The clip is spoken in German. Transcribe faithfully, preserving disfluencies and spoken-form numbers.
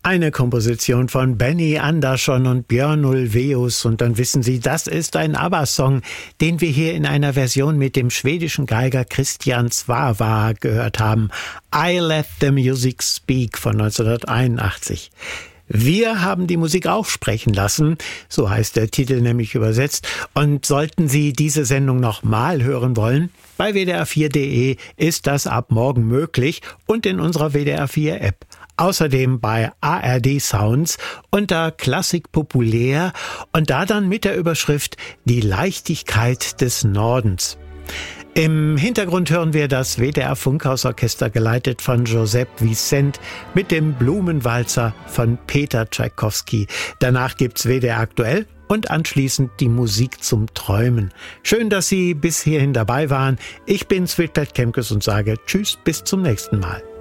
Eine Komposition von Benny Andersson und Björn Ulvaeus, und dann wissen Sie, das ist ein ABBA-Song, den wir hier in einer Version mit dem schwedischen Geiger Christian Svava gehört haben. I Let the Music Speak von neunzehnhunderteinundachtzig. Wir haben die Musik auch sprechen lassen, so heißt der Titel nämlich übersetzt. Und sollten Sie diese Sendung nochmal hören wollen, bei w d r vier punkt d e ist das ab morgen möglich und in unserer W D R vier App. Außerdem bei A R D Sounds unter Klassik populär und da dann mit der Überschrift Die Leichtigkeit des Nordens. Im Hintergrund hören wir das W D R Funkhausorchester geleitet von Joseph Vicent mit dem Blumenwalzer von Peter Tschaikowski. Danach gibt's W D R aktuell und anschließend die Musik zum Träumen. Schön, dass Sie bis hierhin dabei waren. Ich bin Wilfried Kempkes und sage Tschüss, bis zum nächsten Mal.